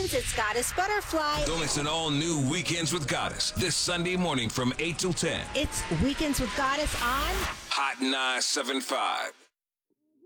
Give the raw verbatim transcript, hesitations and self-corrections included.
weekends, it's Goddess Butterfly. Don't miss an all-new Weekends with Goddess this Sunday morning from eight till ten. It's Weekends with Goddess on Hot nine seven five.